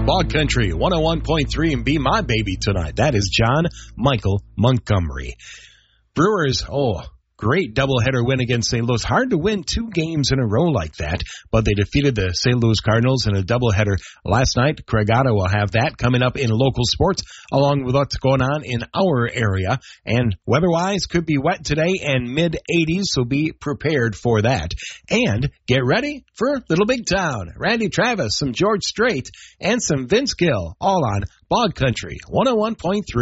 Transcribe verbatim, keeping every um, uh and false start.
Bog Country one oh one point three and Be My Baby tonight. That is John Michael Montgomery. Brewers, oh, great doubleheader win against Saint Louis. Hard to win two games in a row like that, but they defeated the Saint Louis Cardinals in a doubleheader last night. Craig Otto will have that coming up in local sports, along with what's going on in our area. And weather-wise, could be wet today and mid eighties, so be prepared for that. And get ready for Little Big Town. Randy Travis, some George Strait, and some Vince Gill, all on Bog Country one oh one point three.